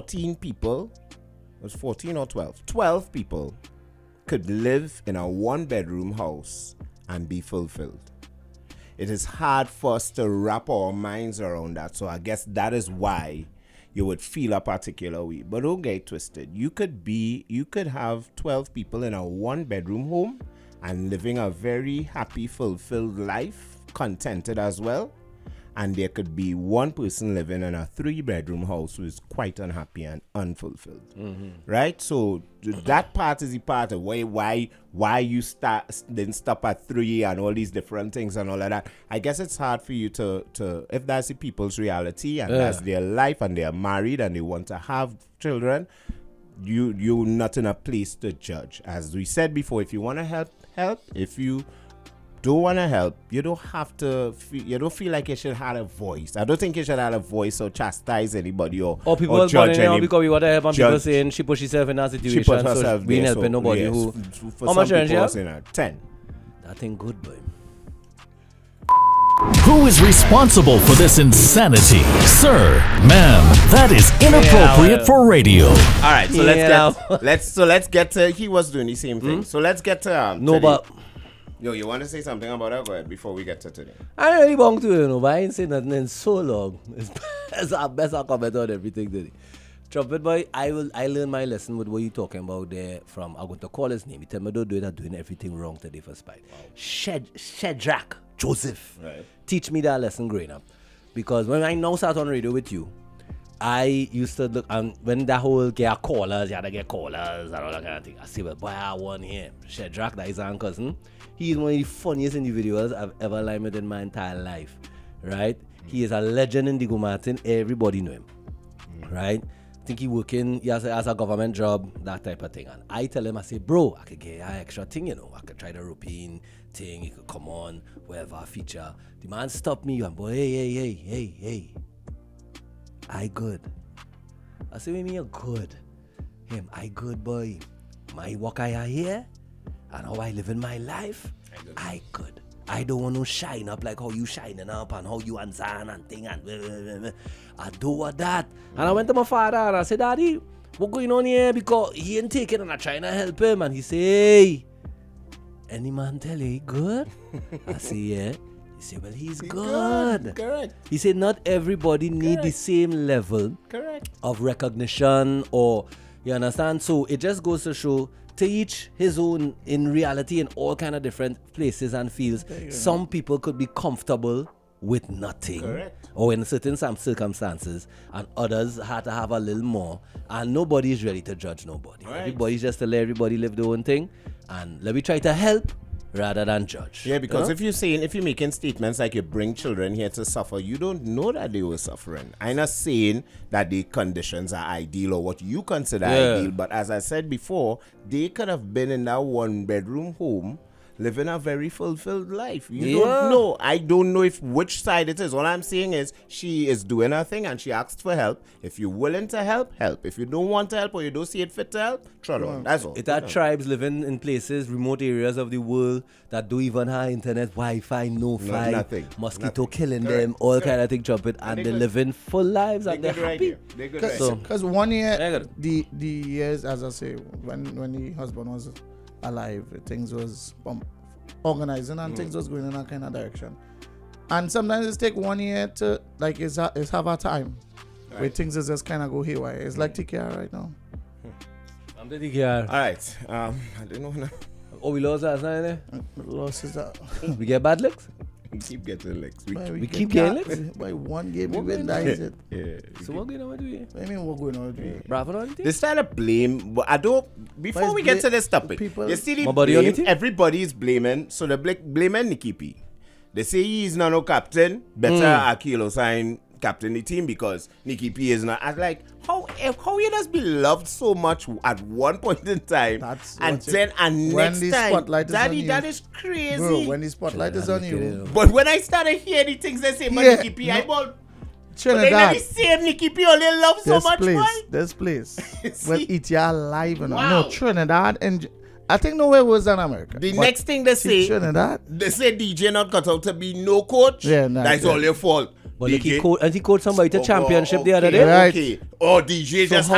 14 people, it was 14 or 12? 12 people could live in a one-bedroom house and be fulfilled. It is hard for us to wrap our minds around that. So I guess that is why you would feel a particular way. But don't get twisted. You could have 12 people in a one-bedroom home and living a very happy, fulfilled life, contented as well. And there could be one person living in a 3-bedroom house who is quite unhappy and unfulfilled. Right? So that part is the part of why you didn't stop at 3 and all these different things and all of that. I guess it's hard for you to if that's the people's reality and that's their life and they're married and they want to have children, you're not in a place to judge. As we said before, if you want to help. If you don't want to help, you don't have to. You don't feel like you should have a voice. I don't think you should have a voice or chastise anybody or people judge anybody. Because we want to help and people saying she put herself in that situation. She put herself so we ain't helping nobody who. How much rent you have? 10. That thing good, boy. Who is responsible for this insanity? Sir, ma'am, that is inappropriate for radio. All right, so let's get to he was doing the same thing. So let's get to no, but yo, you want to say something about that? Go ahead before we get to today. I really want to, but I ain't saying nothing in so long. It's our best I comment on everything today. Trumpet boy, I learned my lesson with what you talking about there from. I'm going to call his name. He tell me don't do it. I'm doing everything wrong today for spite. Wow. Shadrach Joseph. Right. Teach me that lesson growing up. Because when I now start on radio with you, I used to look, when that whole get callers, you had to get callers and all that kind of thing. I say, well, boy, I want him. Shadrach, that is our cousin. He is one of the funniest individuals I've ever lined with in my entire life. Right? He is a legend in Diego Martin. Everybody know him. Right? I think he has a government job, that type of thing. And I tell him, I say, bro, I could get an extra thing, you know. I could try the routine thing. He could come on, whatever feature. The man stopped me and boy, hey. I good. I say, what mean you're good? Him, I good, boy. My work I here and how I live in my life, I good. I don't want to shine up like how you shining up and how you answer and thing and blah, blah, blah. I do what that. And I went to my father and I said, Daddy, what going on here? Because he ain't taking and I'm trying to help him. And he say, hey, any man tell you he good? I say, yeah. He said, well, he's good. Correct. He said, not everybody need the same level of recognition or, you understand? So it just goes to show, to each his own in reality in all kind of different places and fields. Some people could be comfortable with nothing or in certain circumstances, and others had to have a little more, and nobody is ready to judge nobody. Everybody's just to let everybody live their own thing, and let me try to help rather than judge. Yeah, because if you're making statements like you bring children here to suffer, you don't know that they were suffering. I'm not saying that the conditions are ideal or what you consider ideal, but as I said before, they could have been in that 1-bedroom home living a very fulfilled life. You don't know. I don't know which side it is. All I'm saying is she is doing her thing and she asked for help. If you're willing to help, help. If you don't want to help or you don't see it fit to help, trot on. That's all. It are tribes living in places, remote areas of the world that don't even have internet, Wi-Fi, no-fi, mosquito killing them, all kind of thing, trumpet, and they're living full lives and they're happy. Because 1 year, the years, as I say, when the husband was alive, things was organizing and things was going in that kind of direction. And sometimes it take 1 year to, like, it's have a time where things is just kind of go haywire. It's like TKR right now. I'm the TKR. All right. I don't know now. Oh, we lost last night, eh? Lost is that. We get bad licks? We keep getting licks. We keep getting licks? By one game, we win, that is it. Yeah. So what going on with you? I mean, what going on with you? Bravo on They start to blame, but I don't, before we get to this topic, you see the blame, everybody is blaming, so they're blaming Nicky P. They say he's not no captain, better Akilo sign captain the team because Nicky P is not. I was like, how you just be loved so much at one point in time, next time, that is crazy. Bro, when the spotlight is on you. But when I started hearing the things they say about Nicky P, I bought. Trinidad. The same Nicky P only love so much, This place will eat you alive. No, Trinidad and I think nowhere was in America. The next thing they say, Trinidad, they say DJ not cut out to be no coach. That's all your fault. But he coached somebody to championship the other day. Right. Okay. Oh, DJ just